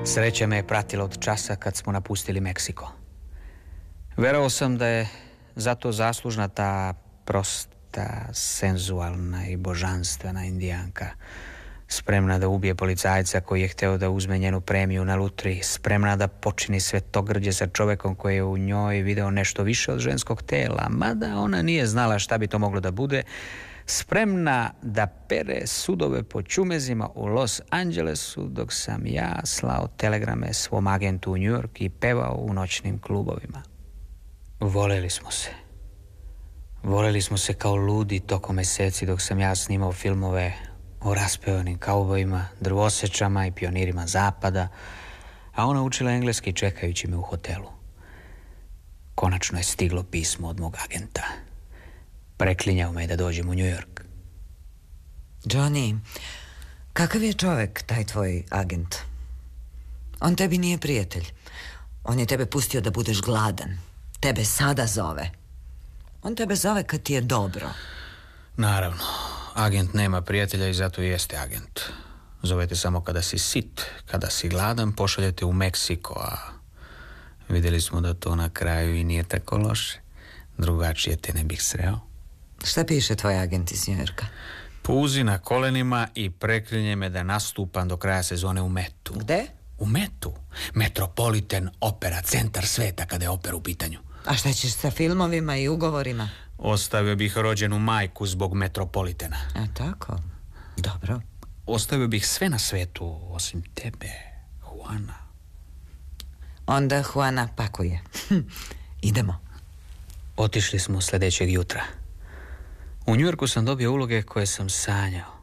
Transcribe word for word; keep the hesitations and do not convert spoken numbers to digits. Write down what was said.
Sreća me je pratila od časa kad smo napustili Meksiko. Verovao sam da je zato zaslužna ta prosta, senzualna i božanstvena indijanka, spremna da ubije policajca koji je hteo da uzme njenu premiju na lutriji, spremna da počini svetogrđe sa čovekom koji je u njoj video nešto više od ženskog tela, mada ona nije znala šta bi to moglo da bude, spremna da pere sudove po čumezima u Los Angelesu, dok sam ja slao telegrame svom agentu u New York i pevao u noćnim klubovima. Voleli smo se. Voleli smo se kao ludi tokom meseci dok sam ja snimao filmove o raspevanim kaubojima, drvosečama i pionirima zapada, a ona učila engleski čekajući me u hotelu. Konačno je stiglo pismo od mog agenta. Preklinjao me da dođem u New York. Johnny, kakav je čovek taj tvoj agent? On tebi nije prijatelj. On je tebe pustio da budeš gladan. Tebe sada zove. On tebe zove kad ti je dobro. Naravno, agent nema prijatelja i zato i jeste agent. Zovete samo kada si sit, kada si gladan, pošaljete u Meksiko, a vidjeli smo da to na kraju i nije tako loše. Drugačije te ne bih sreo. Šta piše tvoj agent iz New Yorka? Puzi na kolenima i preklinje me da nastupam do kraja sezone u Metu. Gde? U Metu. Metropolitan opera, centar sveta kada je opera u pitanju. A šta ćeš sa filmovima i ugovorima? Ostavio bih rođenu majku zbog Metropolitana. A tako? Dobro. Ostavio bih sve na svetu, osim tebe, Juana. Onda Juana pakuje. Idemo. Otišli smo sljedećeg jutra. U New Yorku sam dobio uloge koje sam sanjao.